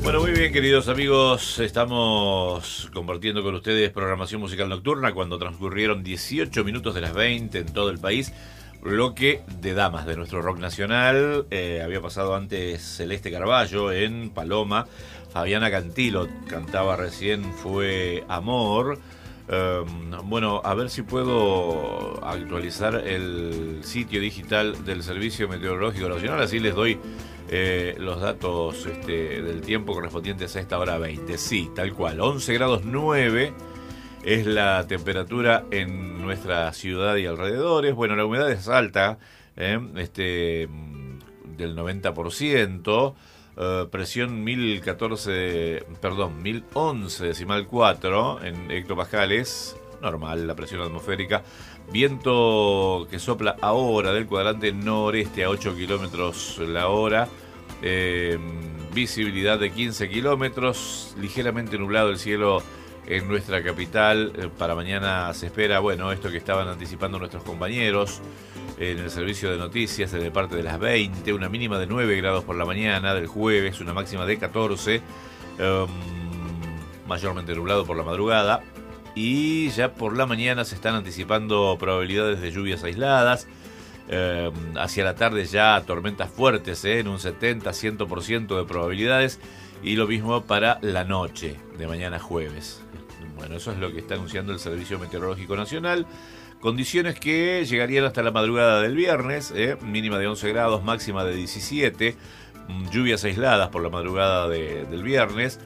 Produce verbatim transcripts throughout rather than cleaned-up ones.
Bueno, muy bien, queridos amigos, estamos compartiendo con ustedes programación musical nocturna cuando transcurrieron dieciocho minutos de las veinte en todo el país. Bloque de damas de nuestro rock nacional. Eh, había pasado antes Celeste Carballo en Paloma. Fabiana Cantilo cantaba recién Fue Amor. Eh, bueno, a ver si puedo actualizar el sitio digital del Servicio Meteorológico Nacional, así les doy eh, los datos este, del tiempo correspondientes a esta hora veinte. Sí, tal cual, once grados nueve es la temperatura en nuestra ciudad y alrededores. Bueno, la humedad es alta, ¿eh? este, del noventa por ciento. Uh, presión mil catorce, perdón, mil once decimal cuatro en hectopascales, normal la presión atmosférica. Viento que sopla ahora del cuadrante noreste a ocho kilómetros la hora. Eh, visibilidad de quince kilómetros, ligeramente nublado el cielo en nuestra capital. Eh, para mañana se espera, bueno, esto que estaban anticipando nuestros compañeros en el servicio de noticias, de parte de las veinte, una mínima de nueve grados por la mañana del jueves, una máxima de catorce, um, mayormente nublado por la madrugada, y ya por la mañana se están anticipando probabilidades de lluvias aisladas, um, hacia la tarde ya tormentas fuertes, ¿eh? en un setenta a cien por ciento de probabilidades, y lo mismo para la noche de mañana jueves. Bueno, eso es lo que está anunciando el Servicio Meteorológico Nacional. Condiciones que llegarían hasta la madrugada del viernes, ¿eh? mínima de once grados, máxima de diecisiete, lluvias aisladas por la madrugada de, del viernes,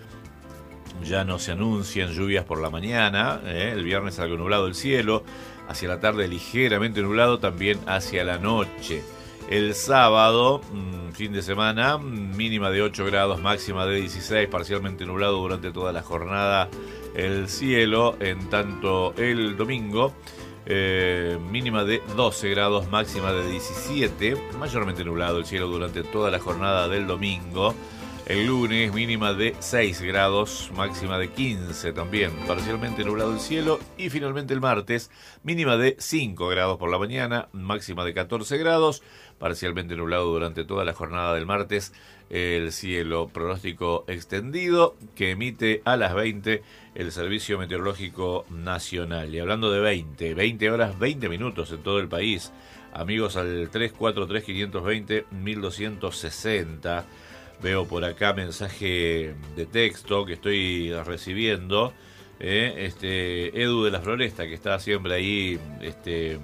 ya no se anuncian lluvias por la mañana, ¿eh? el viernes algo nublado el cielo, hacia la tarde ligeramente nublado, también hacia la noche. El sábado, fin de semana, mínima de ocho grados, máxima de dieciséis, parcialmente nublado durante toda la jornada el cielo, en tanto el domingo, Eh, mínima de doce grados, máxima de diecisiete, mayormente nublado el cielo durante toda la jornada del domingo. El lunes, mínima de seis grados, máxima de quince también, parcialmente nublado el cielo. Y finalmente el martes, mínima de cinco grados por la mañana, máxima de catorce grados, parcialmente nublado durante toda la jornada del martes el cielo. Pronóstico extendido que emite a las veinte el Servicio Meteorológico Nacional. Y hablando de veinte, veinte horas, veinte minutos en todo el país. Amigos, al tres cuatro tres, cinco dos cero, uno dos seis cero. Veo por acá mensaje de texto que estoy recibiendo. Eh, este Edu de la Floresta, que está siempre ahí este,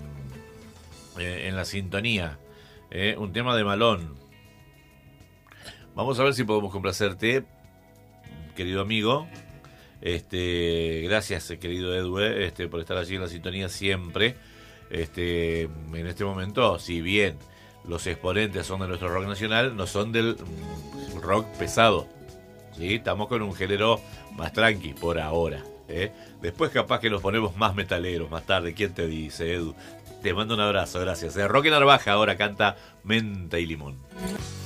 eh, en la sintonía. Eh, un tema de Malón. Vamos a ver si podemos complacerte, querido amigo. Este, gracias, querido Edu, eh, este, por estar allí en la sintonía siempre. Este, en este momento, si bien los exponentes son de nuestro rock nacional, no son del mm, rock pesado. ¿Sí? Estamos con un género más tranqui por ahora. ¿eh? Después capaz que nos ponemos más metaleros más tarde. ¿Quién te dice, Edu? Te mando un abrazo, gracias. Eh, Roque Narvaja ahora canta Menta y Limón.